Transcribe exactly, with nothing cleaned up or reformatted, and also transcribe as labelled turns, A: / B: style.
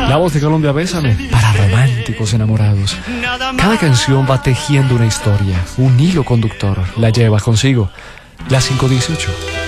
A: La voz de Colombia, Bésame, para románticos enamorados. Cada canción va tejiendo una historia, un hilo conductor, la lleva consigo. La cinco dieciocho.